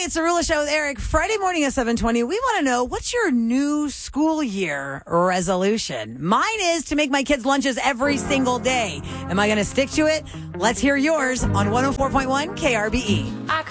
It's the Rula Show with Eric. Friday morning at 7:20. We want to know, what's your new school year resolution? Mine is to make my kids' lunches every single day. Am I going to stick to it? Let's hear yours on 104.1 KRBE.